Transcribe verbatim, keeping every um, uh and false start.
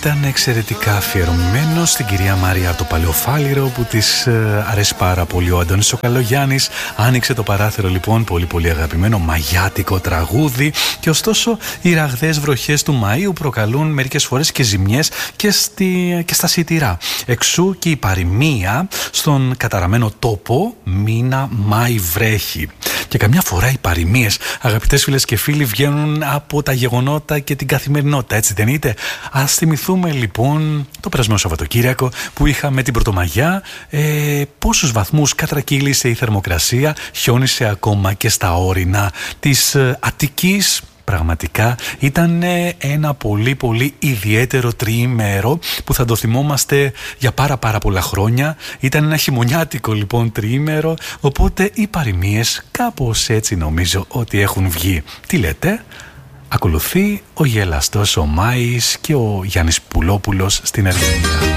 ήταν εξαιρετικά αφιερωμένο στην κυρία Μαρία από το Παλαιοφάλιρο, που της ε, αρέσει πάρα πολύ ο Αντώνης ο Καλογιάννης. Άνοιξε το παράθυρο λοιπόν, πολύ πολύ αγαπημένο μαγιάτικο τραγούδι. Και ωστόσο οι ραγδαίες βροχές του Μαΐου προκαλούν μερικές φορές και ζημιές και, στη, και στα σιτηρά. Εξού και η παροιμία στον καταραμένο τόπο «Μήνα Μάη βρέχει». Και καμιά φορά οι παροιμίες, αγαπητές φίλες και φίλοι, βγαίνουν από τα γεγονότα και την καθημερινότητα, έτσι δεν είτε? Ας θυμηθούμε λοιπόν το περασμένο Σαββατοκύριακο που είχαμε την Πρωτομαγιά, ε, πόσους βαθμούς κατρακύλησε η θερμοκρασία, χιόνισε ακόμα και στα όρινα της ε, Αττικής. Πραγματικά ήταν ένα πολύ πολύ ιδιαίτερο τριήμερο που θα το θυμόμαστε για πάρα πάρα πολλά χρόνια. Ήταν ένα χειμωνιάτικο λοιπόν τριήμερο, οπότε οι παροιμίες κάπως έτσι νομίζω ότι έχουν βγει. Τι λέτε? Ακολουθεί ο γελαστός ο Μάης και ο Γιάννης Πουλόπουλος στην Ερμηνεία.